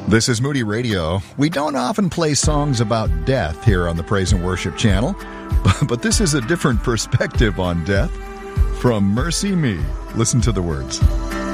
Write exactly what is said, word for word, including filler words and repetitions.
This is Moody Radio. We don't often play songs about death here on the Praise and Worship channel, but this is a different perspective on death from Mercy Me. Listen to the words.